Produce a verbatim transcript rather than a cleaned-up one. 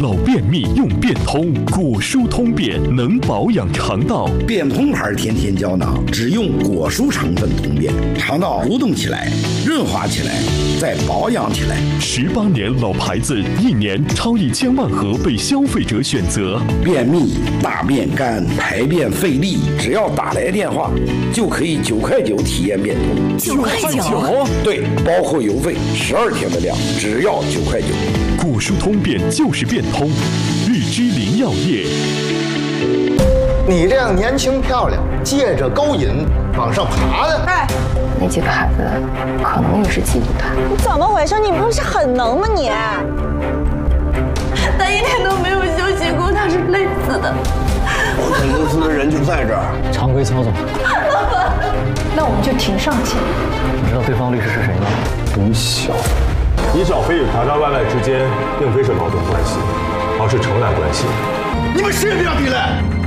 老便秘用变通，果蔬通便能保养肠道。 变通牌天天胶囊只用果蔬成分通便，肠道蠕动起来，润滑起来，再保养起来。 十八年老牌子，一年超一千万盒被消费者选择。 便秘、大便干、排便费力，只要打来电话就可以九块九体验变通。 九块九？ 对，包括邮费，十二天的量，只要九块九。 果蔬通便就是变通，日之林药业。 你这样年轻漂亮，借着勾引往上爬的， 哎， 那几个孩子可能也是嫉妒他。 你怎么回事？你不是很能吗你？ 他一天都没有休息过，他是累死的。 我们公司的人就在这儿。 常规操作。 老板，那我们就庭上见。 你知道对方律师是谁吗？董晓。 李小飞与卡扎万籁之间并非是矛盾关系，而是承揽关系。 你们谁也不要进来！